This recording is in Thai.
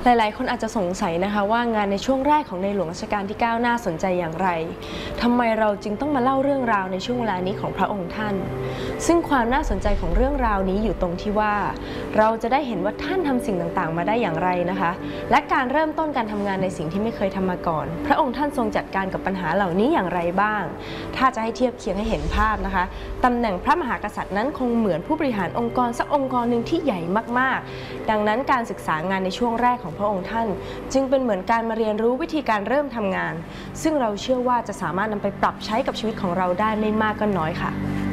หลายๆคนอาจจะสงสัยนะคะว่างานในช่วงแรกของในหลวงรัชกาลที่9น่าสนใจอย่างไรทำไมเราจึงต้องมาเล่าเรื่องราวในช่วงเวลานี้ของพระองค์ท่านซึ่งความน่าสนใจของเรื่องราวนี้อยู่ตรงที่ว่าเราจะได้เห็นว่าท่านทำสิ่งต่างๆมาได้อย่างไรนะคะและการเริ่มต้นการทำงานในสิ่งที่ไม่เคยทำมาก่อนพระองค์ท่านทรงจัดการกับปัญหาเหล่านี้อย่างไรบ้างถ้าจะให้เทียบเคียงให้เห็นภาพนะคะตำแหน่งพระมหากษัตริย์นั้นคงเหมือนผู้บริหารองค์กรสักองค์กรหนึ่งที่ใหญ่มากๆดังนั้นการศึกษางานในช่วงแรกของพระองค์ท่านจึงเป็นเหมือนการมาเรียนรู้วิธีการเริ่มทำงานซึ่งเราเชื่อว่าจะสามารถนำไปปรับใช้กับชีวิตของเราได้ไม่มากก็น้อยค่ะ